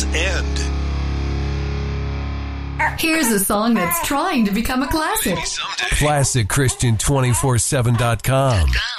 World's End. Here's a song that's trying to become a classic. ClassicChristian247.com.